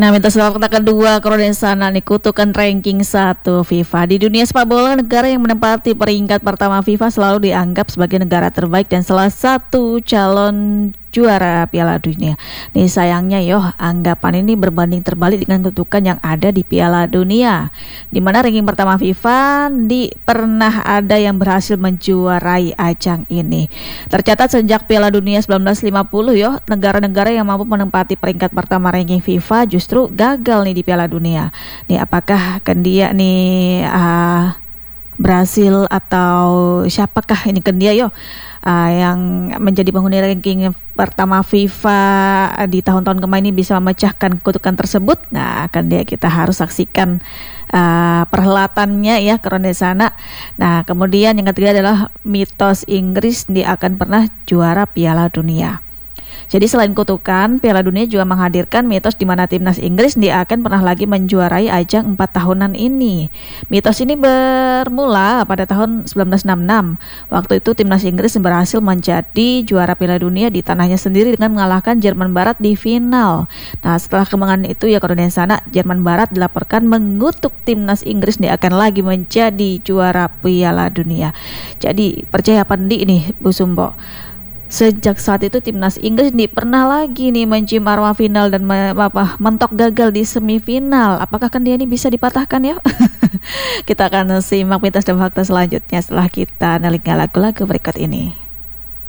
Nah, minta fakta kedua, Kronesana nih kutukan ranking 1 FIFA. Di dunia sepak bola, negara yang menempati peringkat pertama FIFA selalu dianggap sebagai negara terbaik dan salah satu calon juara Piala Dunia. Nih sayangnya anggapan ini berbanding terbalik dengan kutukan yang ada di Piala Dunia. Di mana ranking pertama FIFA pernah ada yang berhasil menjuarai ajang ini. Tercatat sejak Piala Dunia 1950 negara-negara yang mampu menempati peringkat pertama ranking FIFA justru gagal nih di Piala Dunia. Nih apakah Kendia nih Brasil atau siapakah ini Kendia yang menjadi penghuni ranking pertama FIFA di tahun-tahun kemarin ini bisa memecahkan kutukan tersebut? Nah, kita harus saksikan perhelatannya Kronesana. Nah, kemudian yang ketiga adalah mitos Inggris dia akan pernah juara Piala Dunia. Jadi selain kutukan, Piala Dunia juga menghadirkan mitos di mana timnas Inggris dia akan pernah lagi menjuarai ajang 4 tahunan ini. Mitos ini bermula pada tahun 1966. Waktu itu timnas Inggris berhasil menjadi juara Piala Dunia di tanahnya sendiri dengan mengalahkan Jerman Barat di final. Nah, setelah kemenangan itu Kronesana, Jerman Barat dilaporkan mengutuk timnas Inggris dia akan lagi menjadi juara Piala Dunia. Jadi percaya apa ini Bu Sumbo? Sejak saat itu timnas Inggris pernah lagi mencium arwah final dan mentok gagal di semifinal. Apakah dia ini bisa dipatahkan Kita akan simak mitos dan fakta selanjutnya setelah kita nelingkan lagu-lagu berikut ini.